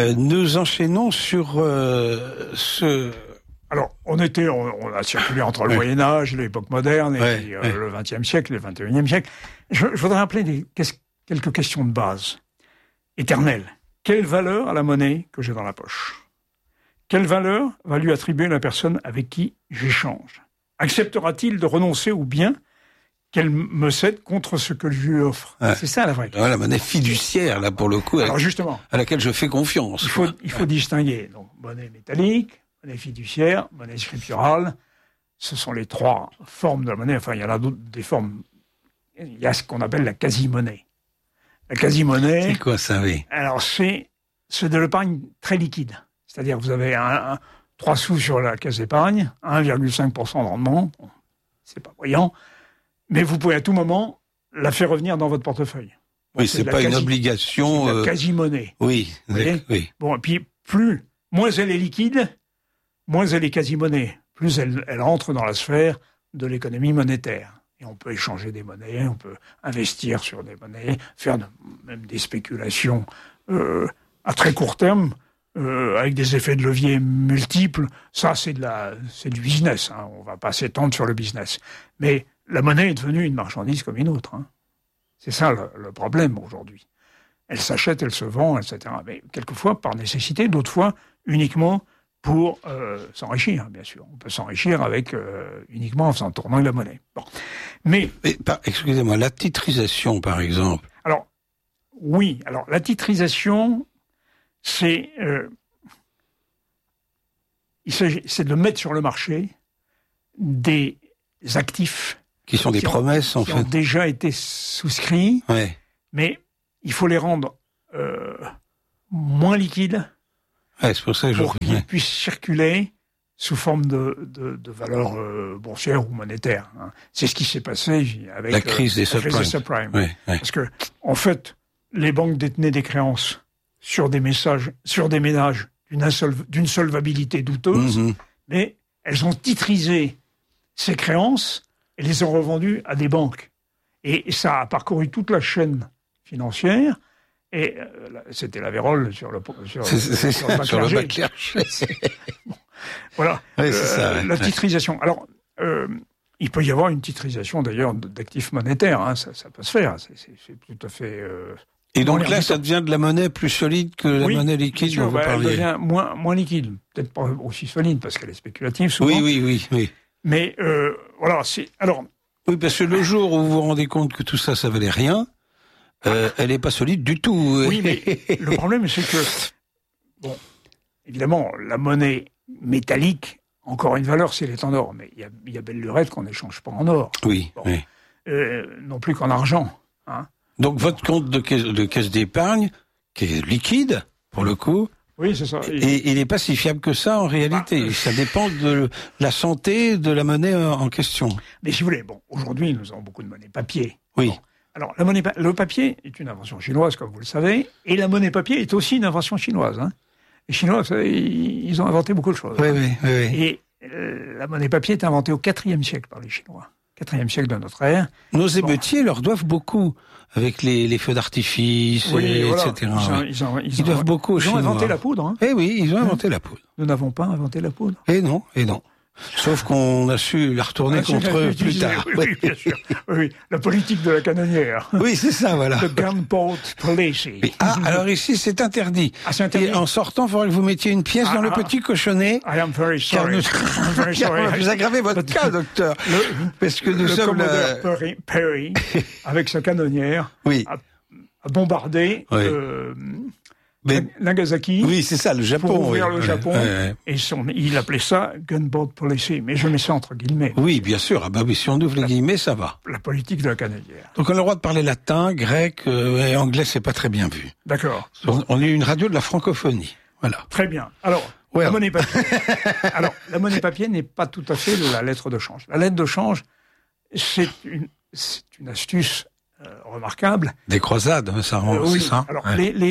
Nous enchaînons sur ce... Alors, on a circulé entre le Moyen-Âge, l'époque moderne, et puis, le XXe siècle, le XXIe siècle. Je voudrais rappeler quelques questions de base. Éternelles. Quelle valeur a la monnaie que j'ai dans la poche? Quelle valeur va lui attribuer la personne avec qui j'échange? Acceptera-t-il de renoncer au bien qu'elle me cède contre ce que je lui offre? C'est ça la vraie question. La monnaie fiduciaire, là, pour le coup, alors, justement, à laquelle je fais confiance. Il faut distinguer. Donc, monnaie métallique, monnaie fiduciaire, monnaie scripturale. Ce sont les trois formes de la monnaie. Enfin, il y en a d'autres, des formes. Il y a ce qu'on appelle la quasi-monnaie. La quasi-monnaie... C'est quoi ça, oui? Alors, c'est de l'épargne très liquide. C'est-à-dire que vous avez 3 sous sur la caisse d'épargne, 1,5% de rendement. Bon, c'est pas voyant. Mais vous pouvez à tout moment la faire revenir dans votre portefeuille. Bon, oui, c'est pas une obligation. C'est la quasi-monnaie. Oui, oui. Bon, et puis, moins elle est liquide, moins elle est quasi-monnaie. Plus elle entre dans la sphère de l'économie monétaire. Et on peut échanger des monnaies, on peut investir sur des monnaies, faire même des spéculations à très court terme, avec des effets de levier multiples. Ça, c'est du business. Hein. On va pas s'étendre sur le business. Mais la monnaie est devenue une marchandise comme une autre. Hein. C'est ça le problème aujourd'hui. Elle s'achète, elle se vend, etc. Mais quelquefois par nécessité, d'autres fois uniquement pour s'enrichir, bien sûr. On peut s'enrichir avec uniquement en faisant tourner la monnaie. Bon. Mais excusez-moi, la titrisation, par exemple. Alors, oui. Alors, la titrisation, c'est de mettre sur le marché des actifs qui sont des promesses, en fait. Qui ont déjà été souscrits, mais il faut les rendre moins liquides c'est pour ça que pour qu'ils puissent circuler sous forme de valeur boursière ou monétaire. Hein. C'est ce qui s'est passé avec la crise des subprimes. Parce que, en fait, les banques détenaient des créances sur des ménages d'une solvabilité douteuse, mais elles ont titrisé ces créances et les ont revendues à des banques. Et ça a parcouru toute la chaîne financière. Et c'était la vérole sur le bac clergé. Bon, voilà. Oui, c'est ça, la titrisation. Alors, il peut y avoir une titrisation d'ailleurs d'actifs monétaires. Hein, ça peut se faire. C'est tout à fait. Et donc là, ça devient de la monnaie plus solide que la monnaie liquide dont vous parliez. Elle devient moins liquide, peut-être pas aussi solide parce qu'elle est spéculative souvent. Oui. Mais voilà, alors. Oui, parce que le jour où vous vous rendez compte que tout ça, ça valait rien. Elle n'est pas solide du tout. Oui, mais le problème, c'est que, bon, évidemment, la monnaie métallique, encore une valeur si elle est en or, mais il y a belle lurette qu'on n'échange pas en or. Oui, bon. Non plus qu'en argent. Hein. Donc votre compte de caisse d'épargne, qui est liquide, pour le coup, oui, c'est ça. Et il n'est pas si fiable que ça en réalité. Ça dépend de la santé de la monnaie en question. Mais si vous voulez, bon, aujourd'hui, nous avons beaucoup de monnaie papier. Oui. Bon. Alors, le papier est une invention chinoise, comme vous le savez, et la monnaie papier est aussi une invention chinoise. Hein. Les Chinois, vous savez, ils ont inventé beaucoup de choses. Oui. Et la monnaie papier est inventée au IVe siècle par les Chinois. 4e siècle de notre ère. Nos émeutiers leur doivent beaucoup, avec les feux d'artifice, etc. Ils doivent beaucoup aux Chinois. Ils ont inventé la poudre. Hein. Eh oui, ils ont inventé la poudre. Nous n'avons pas inventé la poudre. Et non. Sauf qu'on a su la retourner contre eux plus tard. Oui, bien sûr. Oui, la politique de la canonnière. Oui, c'est ça, voilà. Le gunboat policy. Alors ici, c'est interdit. C'est interdit. Et en sortant, il faudrait que vous mettiez une pièce dans le petit cochonnet. I am very sorry. Vous aggravez votre cas, docteur. Parce que nous sommes le Perry, avec sa canonnière, a bombardé Nagasaki. Oui, c'est ça, le Japon. Pour ouvrir le Japon. Et il appelait ça gunboat policy. Mais je mets ça entre guillemets. Oui, bien sûr. Si on ouvre les guillemets, ça va. La politique de la canonnière. Donc on a le droit de parler latin, grec et anglais, c'est pas très bien vu. D'accord. On est une radio de la francophonie. Voilà. Très bien. Alors, la monnaie papier. Alors, la monnaie papier n'est pas tout à fait la lettre de change. La lettre de change, c'est une astuce remarquable. Des croisades, ça rend c'est ça. Alors,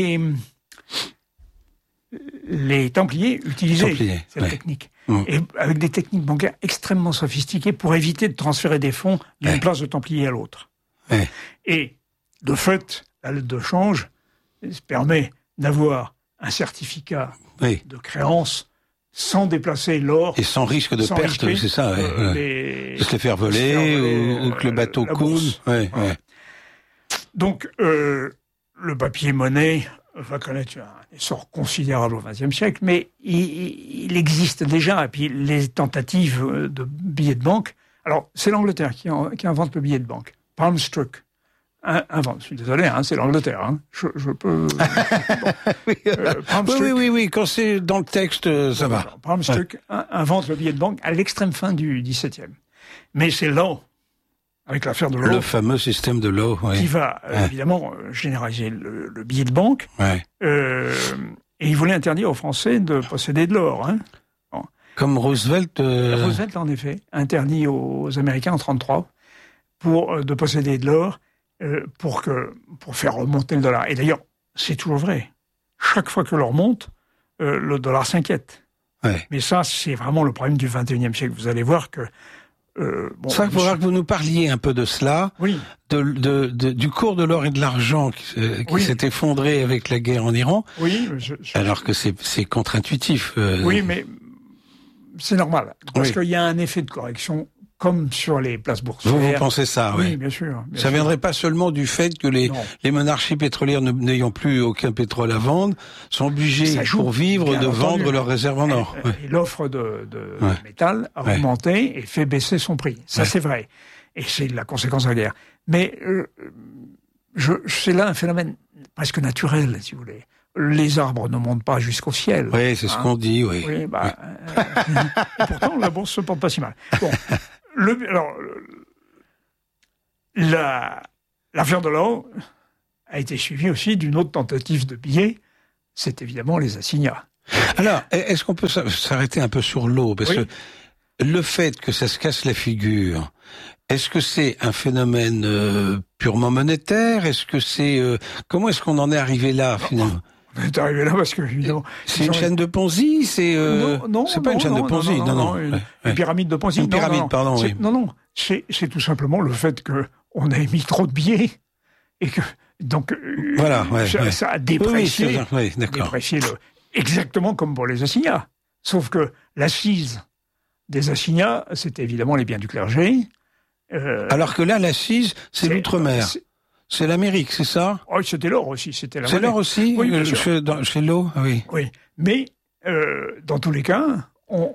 les Templiers utilisaient cette technique. Et avec des techniques bancaires extrêmement sophistiquées pour éviter de transférer des fonds d'une place de Templier à l'autre. Et, de fait, la lettre de change permet d'avoir un certificat de créance sans déplacer l'or. Et sans risque de perte, c'est ça. De se les faire voler ou que le bateau coule. Donc, le papier-monnaie va connaître un essor considérable au XXe siècle, mais il existe déjà. Et puis, les tentatives de billets de banque... Alors, c'est l'Angleterre qui invente le billet de banque. Palmstruck invente. Je suis désolé, c'est l'Angleterre. Je peux... Oui. Quand c'est dans le texte, ça va. Palmstruck invente le billet de banque à l'extrême fin du XVIIe. Mais c'est Law, avec l'affaire de Law. Le fameux système de Law, qui va, évidemment, généraliser le billet de banque. Et il voulait interdire aux Français de posséder de l'or. Comme Roosevelt... Roosevelt, en effet, interdit aux Américains en 1933 de posséder de l'or pour faire remonter le dollar. Et d'ailleurs, c'est toujours vrai. Chaque fois que l'or monte, le dollar s'inquiète. Mais ça, c'est vraiment le problème du XXIe siècle. Vous allez voir que... ça, il faudra que vous nous parliez un peu de cela, du cours de l'or et de l'argent qui s'est effondré avec la guerre en Iran, alors que c'est contre-intuitif. Oui, mais c'est normal, parce qu'il y a un effet de correction comme sur les places boursières. Vous pensez ça, oui, bien sûr. Ça viendrait pas seulement du fait que les monarchies pétrolières n'ayant plus aucun pétrole à vendre sont obligées, pour vivre, de vendre leurs réserves en or. Et l'offre de métal a augmenté et fait baisser son prix. Ça, c'est vrai. Et c'est la conséquence de la guerre. Mais c'est là un phénomène presque naturel, si vous voulez. Les arbres ne montent pas jusqu'au ciel. Oui, c'est ce qu'on dit, et pourtant, la bourse se porte pas si mal. Bon. L'affaire de l'or a été suivie aussi d'une autre tentative de billets, c'est évidemment les assignats. Alors, est-ce qu'on peut s'arrêter un peu sur l'eau? Parce que le fait que ça se casse la figure, est-ce que c'est un phénomène purement monétaire? Est-ce que c'est... comment est-ce qu'on en est arrivé là, finalement? On est arrivé là parce que, évidemment... C'est une chaîne de Ponzi? Non, c'est pas une chaîne de Ponzi, non. Une pyramide de Ponzi. Une pyramide, pardon, oui. Non, c'est tout simplement le fait qu'on a émis trop de billets et que... Donc, ça a déprécié, exactement comme pour les assignats. Sauf que l'assise des assignats, c'était évidemment les biens du clergé. Alors que là, l'assise, c'est l'outre-mer. C'est l'Amérique, c'est ça? Oh, c'était l'or aussi. C'est l'or aussi? Oui, chez l'eau, oui. Oui, mais dans tous les cas, on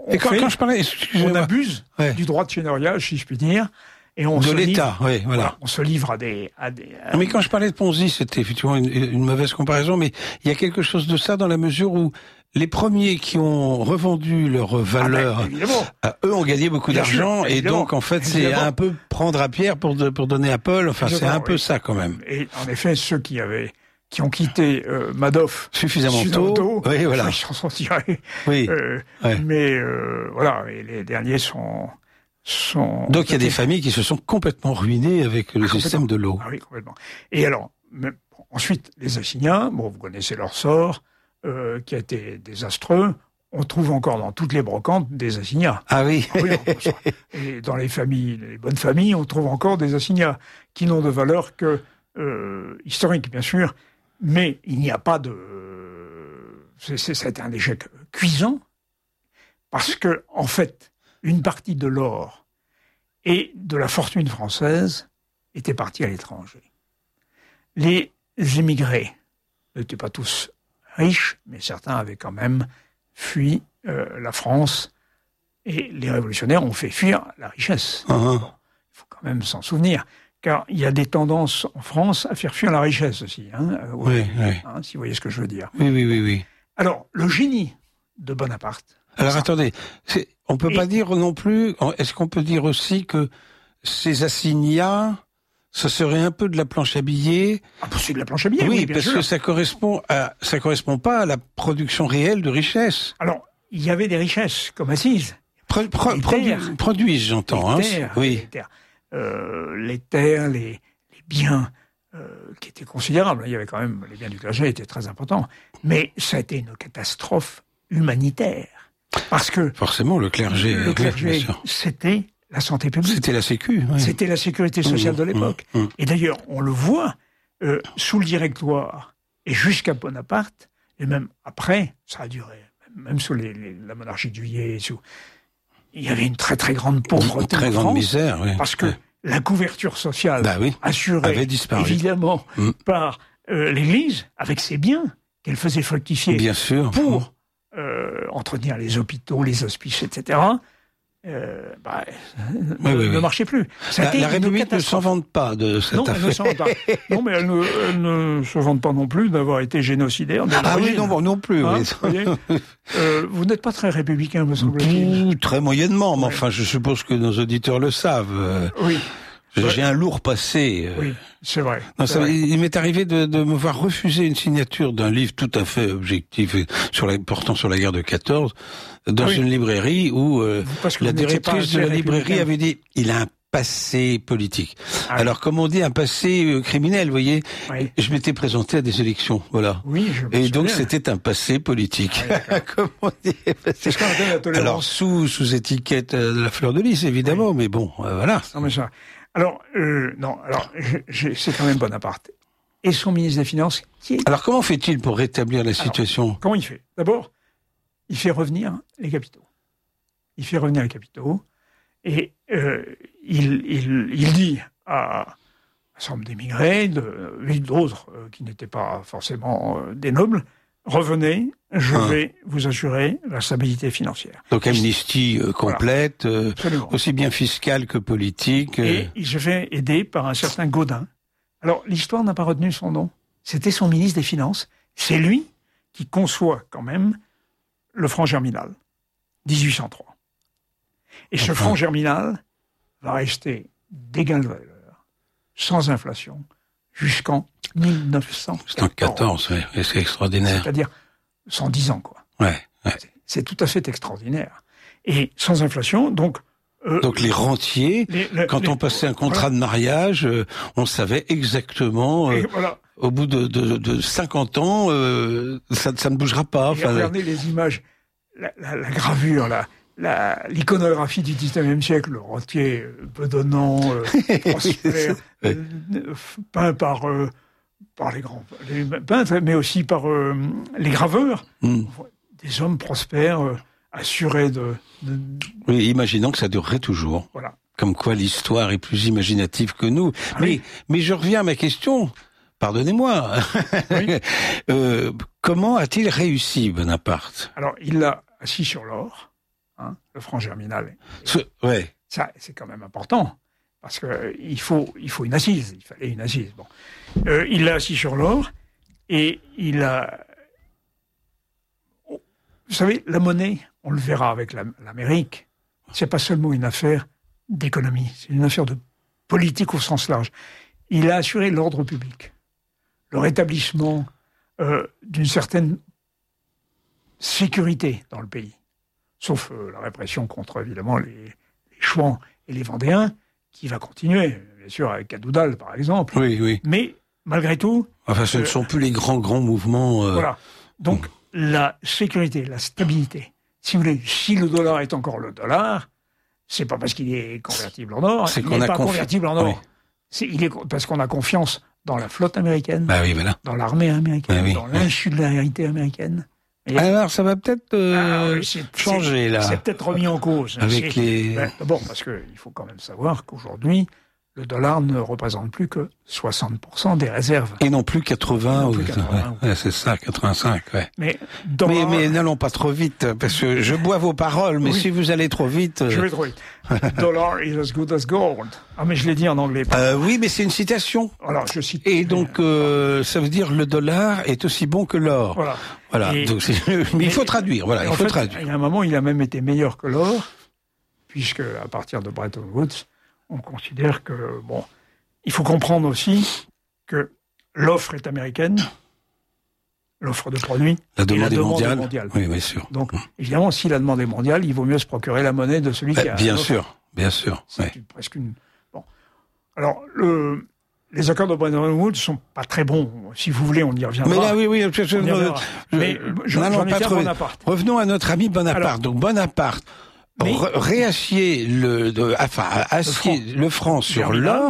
abuse du droit de seigneuriage, si je puis dire, et on de l'État, voilà. On se livre à des... Mais quand je parlais de Ponzi, c'était effectivement une mauvaise comparaison, mais il y a quelque chose de ça dans la mesure où les premiers qui ont revendu leur valeur, eux ont gagné beaucoup d'argent, et donc en fait c'est un peu prendre à Pierre pour donner à Paul. Enfin, c'est un peu ça quand même. Et en effet, ceux qui ont quitté Madoff suffisamment tôt, ils s'en sont tirés. Mais voilà, et les derniers sont... Donc il y a des familles qui se sont complètement ruinées avec le système de l'eau. Ah oui, complètement. Et alors, ensuite, les assignats, vous connaissez leur sort, qui a été désastreux. On trouve encore dans toutes les brocantes des assignats. Ah oui. Et dans les bonnes familles, on trouve encore des assignats qui n'ont de valeur que historique, bien sûr, mais il n'y a pas de... Ça a été un échec cuisant, parce que, en fait, une partie de l'or et de la fortune française était partie à l'étranger. Les émigrés n'étaient pas tous riches, mais certains avaient quand même fui la France, et les révolutionnaires ont fait fuir la richesse. Il faut quand même s'en souvenir, car il y a des tendances en France à faire fuir la richesse aussi, si vous voyez ce que je veux dire. Oui. Alors, le génie de Bonaparte... Alors attendez, on peut pas dire non plus, est-ce qu'on peut dire aussi que ces assignats, ce serait un peu de la planche à billets? Ah, c'est de la planche à billets, oui, parce que ça correspond pas à la production réelle de richesse. Alors, il y avait des richesses comme assises. Produisent, j'entends. Les terres, les biens qui étaient considérables. Il y avait quand même, les biens du clergé étaient très importants. Mais ça a été une catastrophe humanitaire. Parce que... Forcément, le clergé, c'était la santé publique. C'était la sécu. Oui. C'était la sécurité sociale de l'époque. Et d'ailleurs, on le voit, sous le Directoire et jusqu'à Bonaparte, Et même après, ça a duré. Même sous la monarchie de Juillet, il y avait une très très grande pauvreté. Une très grande misère, oui. Parce que la couverture sociale assurée évidemment par l'Église, avec ses biens qu'elle faisait fructifier bien sûr. Pour entretenir les hôpitaux, les hospices, etc., ne marchait plus. La République ne s'en vante pas de cette affaire. Elle ne s'en vante pas. Non, mais elle ne se vante pas non plus d'avoir été génocidaire. Oui, non plus. Hein, vous n'êtes pas très républicain, me semble-t-il. Très moyennement, mais enfin, je suppose que nos auditeurs le savent. Oui. J'ai un lourd passé. Oui, c'est vrai. Il m'est arrivé de me voir refuser une signature d'un livre tout à fait objectif portant sur la guerre de 14 dans une librairie où la directrice de la librairie avait dit « il a un passé politique ». Alors, comme on dit, un passé criminel, vous voyez, je m'étais présenté à des élections, voilà. Oui, et donc, c'était un passé politique. Comme on dit. C'est ce qu'on appelle la tolérance. Alors, sous étiquette de la fleur de lys, évidemment, mais bon, voilà. Non, mais ça... Alors, c'est quand même Bonaparte. Et son ministre des Finances, qui est... Alors, comment fait-il pour rétablir la situation ? Comment il fait ? D'abord, il fait revenir les capitaux. Et il dit à un certain nombre d'émigrés, d'autres qui n'étaient pas forcément des nobles, revenez, je vais vous assurer la stabilité financière. Donc amnistie complète, aussi bien fiscale que politique. Et il se fait aider par un certain Gaudin. Alors, l'histoire n'a pas retenu son nom. C'était son ministre des Finances. C'est lui qui conçoit quand même le franc germinal, 1803. Et ce franc germinal va rester d'égal valeur, sans inflation, jusqu'en 1914. Oui, c'est extraordinaire. C'est-à-dire 110 ans, quoi. Ouais. C'est tout à fait extraordinaire. Et sans inflation, donc les rentiers, quand on passait un contrat de mariage, on savait exactement, au bout de 50 ans, ça ne bougera pas. Regardez les images, la gravure, l'iconographie du XIXe siècle, le rentier bedonnant, prospère, peint par les grands peintres, mais aussi par les graveurs, des hommes prospères, assurés de... Oui, imaginons que ça durerait toujours. Voilà. Comme quoi l'histoire est plus imaginative que nous. Mais je reviens à ma question. Pardonnez-moi. Oui. Comment a-t-il réussi, Bonaparte ? Alors, il l'a assis sur l'or, le franc germinal. Ça, c'est quand même important. Parce que il faut une assise. Il fallait une assise. Bon. Il l'a assis sur l'or et il a... Vous savez, la monnaie, on le verra avec l'Amérique, c'est pas seulement une affaire d'économie, c'est une affaire de politique au sens large. Il a assuré l'ordre public, le rétablissement d'une certaine sécurité dans le pays, sauf la répression contre, évidemment, les Chouans et les Vendéens, qui va continuer, bien sûr, avec Cadoudal, par exemple. Oui. Mais, malgré tout... Enfin, ce ne sont plus les grands mouvements... Voilà. Donc, la sécurité, la stabilité. Si vous voulez, si le dollar est encore le dollar, c'est pas parce qu'il est convertible en or. C'est il n'est pas convertible en or. Il est parce qu'on a confiance dans la flotte américaine, dans l'armée américaine, dans l'insularité américaine. Alors, ça va peut-être changer, là. C'est peut-être remis en cause. D'abord, parce qu'il faut quand même savoir qu'aujourd'hui, le dollar ne représente plus que 60% des réserves. Et non plus 80. C'est ça, 85. Mais n'allons pas trop vite, parce que je bois vos paroles, mais si vous allez trop vite... Je vais trop vite. Dollar is as good as gold. Ah, mais je l'ai dit en anglais. Oui, mais c'est une citation. Alors, je cite. Et donc, ça veut dire le dollar est aussi bon que l'or. Voilà. Donc, mais il faut traduire. Voilà, il faut traduire. Il y a un moment, il a même été meilleur que l'or, puisque à partir de Bretton Woods, on considère que, il faut comprendre aussi que l'offre est américaine, l'offre de produits, la demande est mondiale. Oui, bien sûr. Donc, évidemment, si la demande est mondiale, il vaut mieux se procurer la monnaie de celui qui a... Bien sûr. C'est presque une... Bon. Alors, les accords de Bretton Woods sont pas très bons. Si vous voulez, on y reviendra. Mais là, oui. Mais j'en étais à Bonaparte. Revenons à notre ami Bonaparte. Alors, donc, Bonaparte... réassied le franc sur l'or,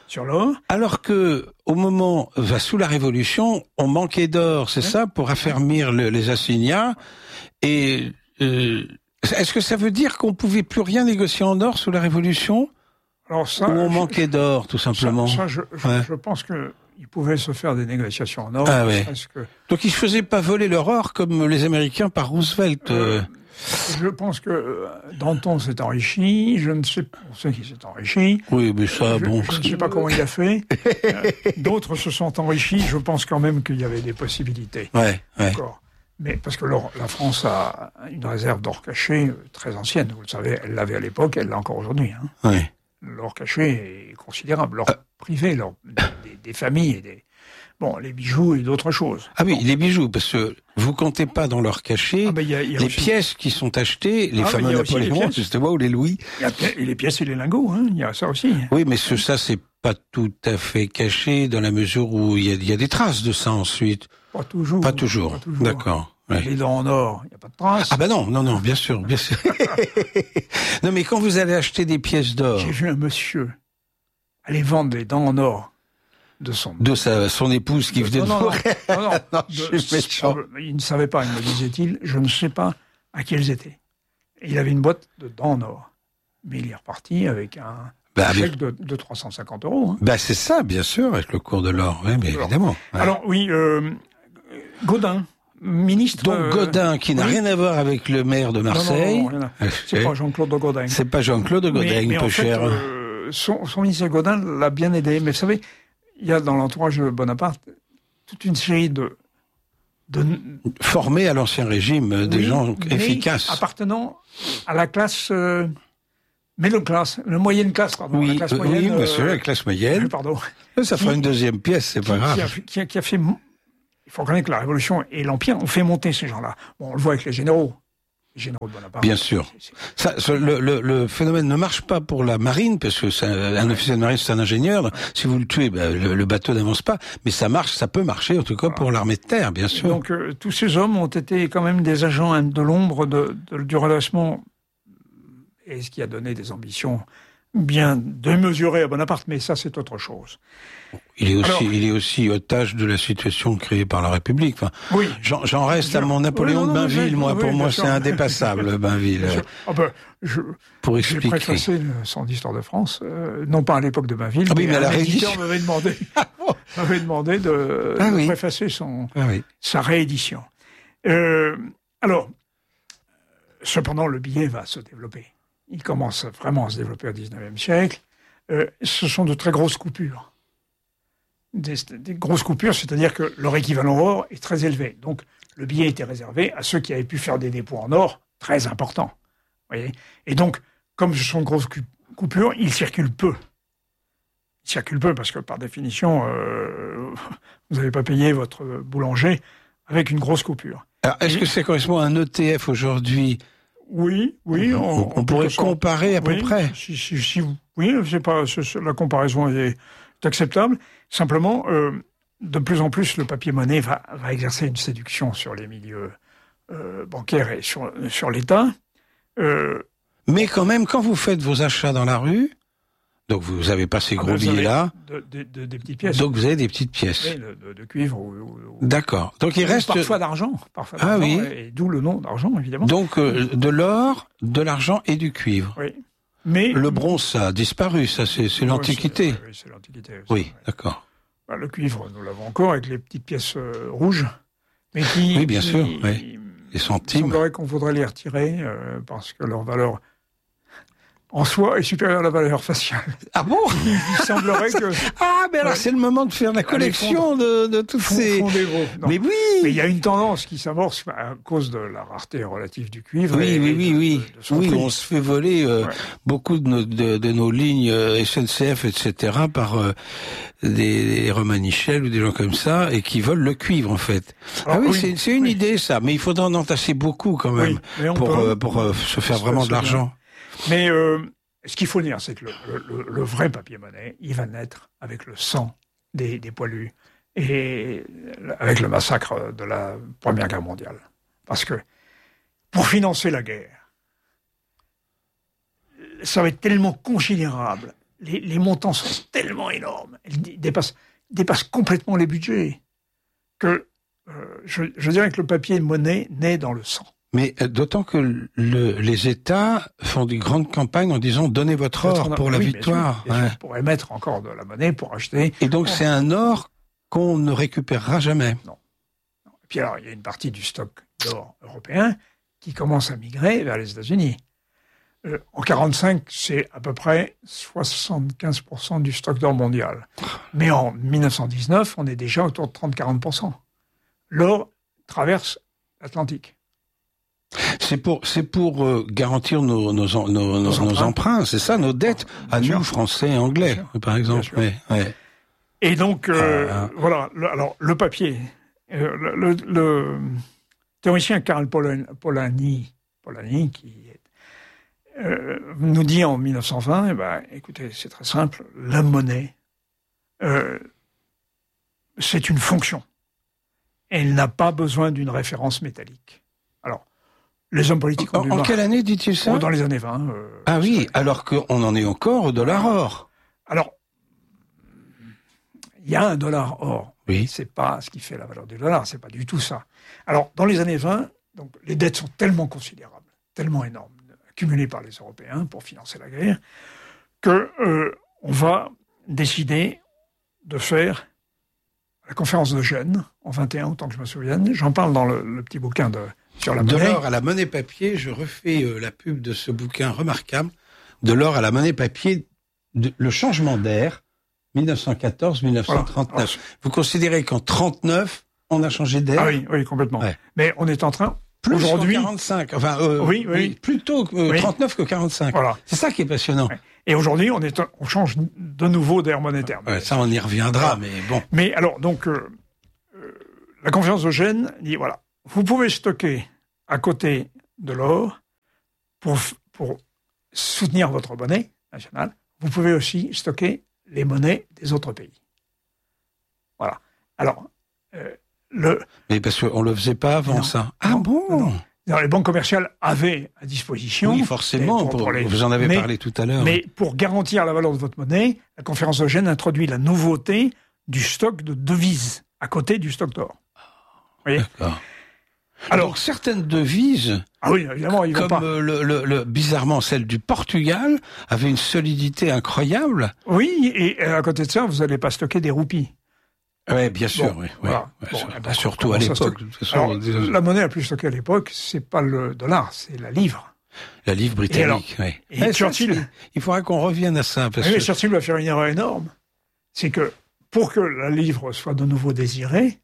sur l'or. Alors que, au moment, sous la Révolution, on manquait d'or, c'est ça, pour affermir les assignats. Et est-ce que ça veut dire qu'on pouvait plus rien négocier en or sous la Révolution? Alors ça, ou on manquait d'or, tout simplement? Je pense que ils pouvaient se faire des négociations en or. Ah ouais. Donc ils se faisaient pas voler leur or comme les Américains par Roosevelt. Je pense que Danton s'est enrichi. Je ne sais pas. On sait qu'il s'est enrichi. Oui, mais ça, je ne sais pas comment il a fait. D'autres se sont enrichis. Je pense quand même qu'il y avait des possibilités. Ouais. Encore. Mais parce que la France a une réserve d'or caché très ancienne. Vous le savez, elle l'avait à l'époque, elle l'a encore aujourd'hui. Hein. Oui. L'or caché est considérable. L'or privé, l'or des familles et les bijoux et d'autres choses. Ah oui, les bijoux, parce que vous comptez pas dans l'or caché les aussi pièces qui sont achetées, les fameux Napoléon, justement, ou les Louis. Et les pièces et les lingots, hein, il y a ça aussi. Oui, mais ça, c'est pas tout à fait caché dans la mesure où il y a des traces de ça ensuite. Pas toujours. Pas toujours. D'accord. Ouais. Les dents en or, il n'y a pas de traces. Ah ben non, bien sûr. Non, mais quand vous allez acheter des pièces d'or... J'ai vu un monsieur aller vendre des dents en or de son épouse qui venait de mourir. Non, je suis méchant. Il ne savait pas, me disait-il, je ne sais pas à qui elles étaient. Et il avait une boîte de dents en or. Mais il est reparti avec un chèque de 350 €. Hein. C'est ça, bien sûr, avec le cours de l'or, oui, mais évidemment. Ouais. Alors oui, Gaudin, ministre... Donc Gaudin, qui n'a rien à voir avec le maire de Marseille. Non, c'est pas Jean-Claude Gaudin. C'est pas Jean-Claude Gaudin, mais peu cher. Son ministre Gaudin l'a bien aidé. Mais vous savez, il y a dans l'entourage de Bonaparte toute une série de formés à l'Ancien Régime, des gens efficaces. Appartenant à la classe... la moyenne classe, pardon. Oui, la classe moyenne, oui, monsieur, la classe moyenne. Pardon. Ça fera une deuxième pièce, c'est pas grave. Qui a fait... Il faut reconnaître que la Révolution et l'Empire ont fait monter ces gens-là. Bon, on le voit avec les généraux de Bonaparte. Bien sûr. Le phénomène ne marche pas pour la marine, parce que un officier de marine, c'est un ingénieur. Si vous le tuez, le bateau n'avance pas. Mais ça peut marcher, en tout cas, pour l'armée de terre, bien sûr. Donc, tous ces hommes ont été quand même des agents de l'ombre du redressement, et ce qui a donné des ambitions bien démesurées à Bonaparte, mais ça, c'est autre chose. Il est aussi otage de la situation créée par la République. Enfin, oui. J'en reste à mon Napoléon de Bainville, moi. Pour moi, c'est indépassable, Bainville. Pour expliquer. J'ai préfacé son histoire de France, non pas à l'époque de Bainville, mais à la réédition m'avait demandé de préfacer sa réédition. Alors, cependant, le billet va se développer. Il commence vraiment à se développer au XIXe siècle. Ce sont de très grosses coupures. Des grosses coupures, c'est-à-dire que leur équivalent or est très élevé. Donc, le billet était réservé à ceux qui avaient pu faire des dépôts en or très importants. Voyez. Et donc, comme ce sont de grosses coupures, ils circulent peu. Ils circulent peu parce que, par définition, vous n'avez pas payé votre boulanger avec une grosse coupure. Alors, est-ce que ça correspond à un ETF aujourd'hui ? Oui. On pourrait comparer à peu près. Oui, la comparaison est acceptable. Simplement, de plus en plus, le papier-monnaie va exercer une séduction sur les milieux bancaires et sur l'État. Mais quand même, quand vous faites vos achats dans la rue, donc vous n'avez pas ces gros billets-là. Des petites pièces. Donc vous avez des petites pièces. Oui, de cuivre. D'accord. Donc il reste... Parfois d'argent. Oui. Et d'où le nom d'argent, évidemment. Donc de l'or, de l'argent et du cuivre. Oui. Mais le bronze, ça a disparu, ça c'est l'Antiquité. Oui, c'est l'Antiquité. Oui, d'accord. Le cuivre, nous l'avons encore avec les petites pièces rouges. Mais oui, bien sûr, oui. Les centimes. Il semblerait qu'on voudrait les retirer parce que leur valeur en soi est supérieure à la valeur faciale. Ah bon? Il semblerait que... mais alors c'est le moment de faire la collection de tous ces... Mais oui! Mais il y a une tendance qui s'amorce à cause de la rareté relative du cuivre. Oui, on se fait voler beaucoup de nos lignes SNCF, etc. par des Romanichel ou des gens comme ça, et qui volent le cuivre, en fait. C'est une idée, ça. Mais il faudra en entasser beaucoup, quand même, pour se faire vraiment de l'argent. Mais ce qu'il faut dire, c'est que le vrai papier-monnaie, il va naître avec le sang des poilus et avec le massacre de la Première Guerre mondiale. Parce que pour financer la guerre, ça va être tellement considérable les montants sont tellement énormes, ils dépassent complètement les budgets, que je dirais que le papier monnaie naît dans le sang. Mais d'autant que les États font des grandes campagnes en disant « donnez votre or pour la victoire ». Bien sûr, pour émettre encore de la monnaie, pour acheter. Et donc c'est un or qu'on ne récupérera jamais. Non. Et puis alors, il y a une partie du stock d'or européen qui commence à migrer vers les États-Unis. En 1945, c'est à peu près 75% du stock d'or mondial. Mais en 1919, on est déjà autour de 30-40%. L'or traverse l'Atlantique. C'est pour garantir nos emprunts, c'est ça, nos dettes, à nous, Français et Anglais, par exemple. Ouais. Et donc, voilà, alors le papier. Le théoricien Karl Polanyi qui nous dit en 1920, écoutez, c'est très simple, la monnaie, c'est une fonction. Elle n'a pas besoin d'une référence métallique. Alors, les hommes politiques ont En quelle année dit-il ça? Dans les années 20. Ah oui, alors qu'on en est encore au dollar or. Alors, il y a un dollar or. Oui. C'est pas ce qui fait la valeur du dollar, c'est pas du tout ça. Alors, dans les années 20, donc, les dettes sont tellement considérables, tellement énormes, accumulées par les Européens pour financer la guerre, que on va décider de faire la conférence de Gênes, en 21, autant que je me souvienne. J'en parle dans le petit bouquin sur la monnaie. De l'or à la monnaie papier, je refais la pub de ce bouquin remarquable. De l'or à la monnaie papier, le changement d'ère, 1914-1939. Voilà. Vous considérez qu'en 39, on a changé d'air? Ah oui, complètement. Ouais. Mais on est en train... Plus aujourd'hui, 45. Enfin, oui, plutôt 39 que 45. Voilà. C'est ça qui est passionnant. Ouais. Et aujourd'hui, on change de nouveau d'ère monétaire. Ouais, ça, on y reviendra, mais bon. Mais alors, donc, la conférence de Gênes dit, voilà, vous pouvez stocker à côté de l'or pour soutenir votre monnaie nationale. Vous pouvez aussi stocker les monnaies des autres pays. Voilà. Alors, Mais parce qu'on ne le faisait pas avant ça. Ah bon? Non, les banques commerciales avaient à disposition... Oui, forcément, vous en avez parlé tout à l'heure. Mais pour garantir la valeur de votre monnaie, la conférence de Gênes introduit la nouveauté du stock de devises à côté du stock d'or. Vous voyez? D'accord. Alors, donc, certaines devises, ah oui, évidemment, comme bizarrement celle du Portugal, avaient une solidité incroyable. Oui, et à côté de ça, vous n'allez pas stocker des roupies. Oui, bien sûr, oui. Voilà. Surtout à l'époque. La monnaie la plus stockée à l'époque, c'est pas le dollar, c'est la livre. La livre britannique, oui. Et Churchill... Il faudra qu'on revienne à ça. Churchill va faire une erreur énorme. C'est que, pour que la livre soit de nouveau désirée,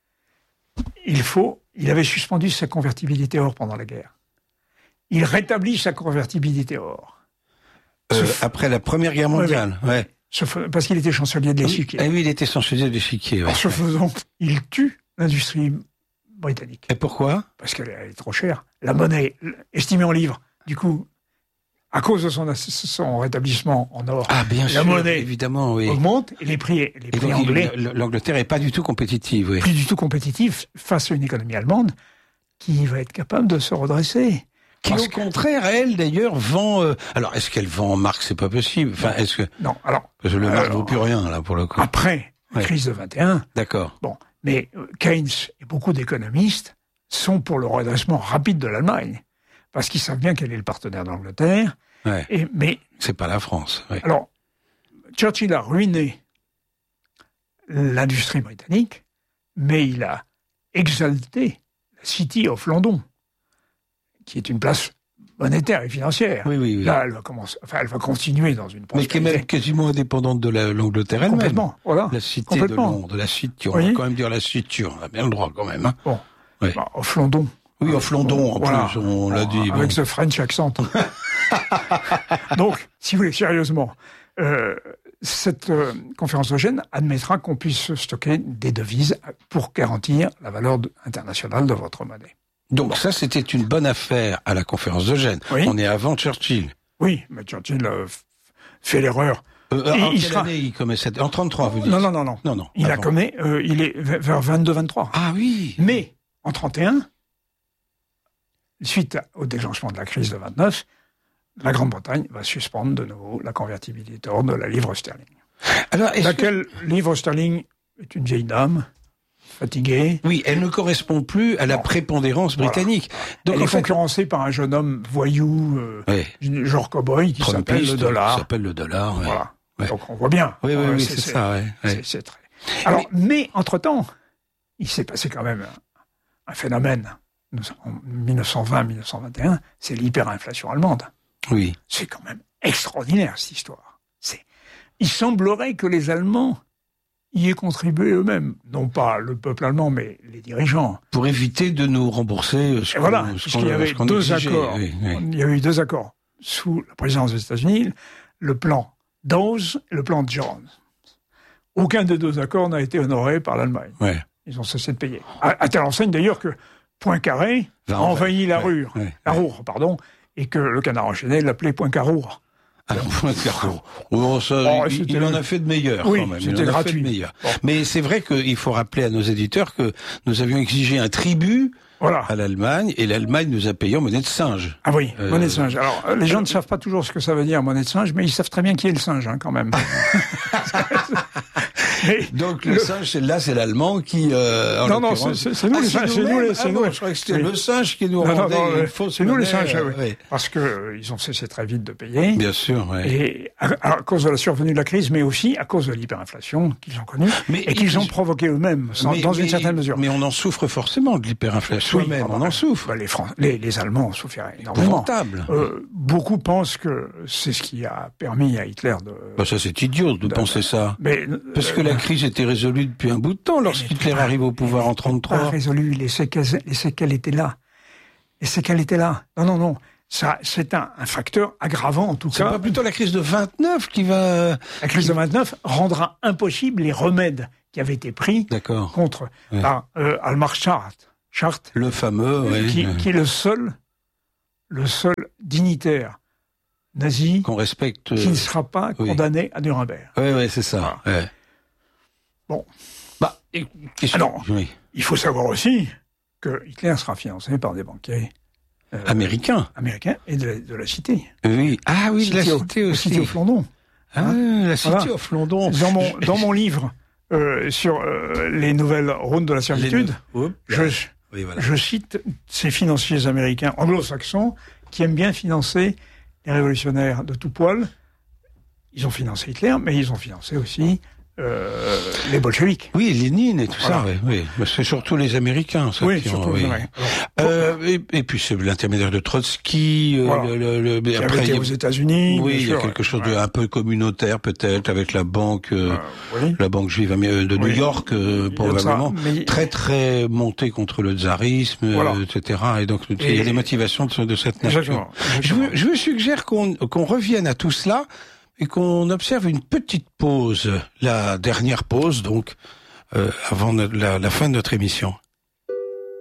il avait suspendu sa convertibilité or pendant la guerre. Il rétablit sa convertibilité or. Après la Première Guerre mondiale, ouais. Parce qu'il était chancelier de l'échiquier. Ah oui, il était chancelier de l'échiquier. Ouais. En ce faisant, il tue l'industrie britannique. Et pourquoi? Parce qu'elle est trop chère. La monnaie, estimée en livres, du coup, à cause de son rétablissement en or, la monnaie évidemment, oui. augmente et les prix anglais... L'Angleterre n'est pas du tout compétitive. Oui. Plus du tout compétitive face à une économie allemande qui va être capable de se redresser. Qui, au contraire, elle, d'ailleurs, vend... alors, est-ce qu'elle vend en marque? C'est pas possible. Enfin, est-ce que... Non, alors... Parce que le marque ne vaut plus rien, là, pour le coup. Après la crise de 21... D'accord. Bon, mais Keynes et beaucoup d'économistes sont pour le redressement rapide de l'Allemagne. Parce qu'ils savent bien quel est le partenaire d'Angleterre. Ouais. Mais... C'est pas la France. Ouais. Alors, Churchill a ruiné l'industrie britannique, mais il a exalté la City of London, qui est une place monétaire et financière. Oui. Là, elle va continuer dans une prospérité. Mais qui est même quasiment indépendante de l'Angleterre elle-même. Complètement, voilà. La cité de Londres, la City, on va quand même dire la City, on a bien le droit quand même. Hein. Bon, of London. Oui, of London, en plus, on l'a dit. Avec ce French accent. Donc, si vous voulez, sérieusement, cette conférence de Gênes admettra qu'on puisse stocker des devises pour garantir la valeur internationale de votre monnaie. Donc ça, c'était une bonne affaire à la conférence de Gênes. Oui. On est avant Churchill. Oui, mais Churchill fait l'erreur. En quelle année il commet cette... En 33, vous dites? Non. Il a commis, il est vers 22-23. Ah oui. Mais, en 31, suite au déclenchement de la crise de 29, la Grande-Bretagne va suspendre de nouveau la convertibilité hors de la livre sterling. Alors, laquelle livre sterling est une vieille dame, fatiguée. Oui, elle ne correspond plus à la prépondérance britannique. Voilà. Donc, elle est concurrencée par un jeune homme voyou, genre cow-boy, qui s'appelle le dollar. Qui s'appelle le dollar, ouais. Voilà. Ouais. Donc on voit bien. Oui, c'est ça, C'est très... Alors, mais entre-temps, il s'est passé quand même un phénomène. En 1920-1921, c'est l'hyperinflation allemande. Oui. C'est quand même extraordinaire, cette histoire. Il semblerait que les Allemands y aient contribué eux-mêmes. Non pas le peuple allemand, mais les dirigeants. Pour éviter de nous rembourser ce qu'il y avait deux accords. Oui. Il y a eu deux accords sous la présidence des États-Unis, le plan Dawes et le plan Jones. Aucun des deux accords n'a été honoré par l'Allemagne. Ouais. Ils ont cessé de payer. À telle enseigne d'ailleurs que Poincaré a envahi la Ruhr, et que le Canard enchaîné l'appelait Poincarour. Poincarour. Il en a fait de meilleurs, quand même. C'était gratuit. Bon. Mais c'est vrai qu'il faut rappeler à nos éditeurs que nous avions exigé un tribut à l'Allemagne, et l'Allemagne nous a payé en monnaie de singe. Ah oui, monnaie de singe. Alors, les gens ne savent pas toujours ce que ça veut dire, monnaie de singe, mais ils savent très bien qui est le singe, quand même. Donc le singe, c'est l'allemand qui. Non, c'est nous les singes. C'est nous. Je crois que c'était le singe qui nous rendait une fausse. C'est nous les singes, oui. Parce que ils ont cessé très vite de payer. Bien sûr, oui. Et à cause de la survenue de la crise, mais aussi à cause de l'hyperinflation qu'ils ont connue et qu'ils ont provoqué eux-mêmes, dans une certaine mesure. Mais on en souffre forcément de l'hyperinflation. Même, on en souffre. Les Allemands en souffert énormément. Beaucoup pensent que c'est ce qui a permis à Hitler de. Ça, c'est idiot de penser ça. Parce que la crise était résolue depuis un bout de temps lorsqu'Hitler arrive au pouvoir en 1933. Pas résolu, les séquelles étaient là. Les séquelles étaient là. Non. Ça, c'est un facteur aggravant, en tout cas. C'est pas plutôt la crise de 29 qui va... La crise de 29 rendra impossible les remèdes qui avaient été pris contre par Almar Schacht, le fameux, qui est le seul dignitaire nazi qu'on respecte, qui ne sera pas condamné à Nuremberg. Oui, c'est ça. Voilà. Ouais. Bon. Alors, il faut savoir aussi que Hitler sera financé par des banquiers américains et de la Cité. Oui. Ah oui, de la Cité aussi. La City of London. La City of London. Dans mon livre sur les nouvelles routes de la servitude, je cite ces financiers américains anglo-saxons qui aiment bien financer les révolutionnaires de tout poil. Ils ont financé Hitler, mais ils ont financé aussi les bolcheviks. Oui, Lénine et tout ça, oui. C'est surtout les Américains, ça. Oui, surtout les Américains. Et puis c'est l'intermédiaire de Trotsky, qui avait été aux États-Unis. Oui, il y a quelque chose de un peu communautaire peut-être avec la banque juive de New York, probablement, très très montée contre le tsarisme, etc. Et donc il y a des motivations de cette nature. Je vous suggère qu'on revienne à tout cela. Et qu'on observe une petite pause, la dernière pause, donc, avant la fin de notre émission.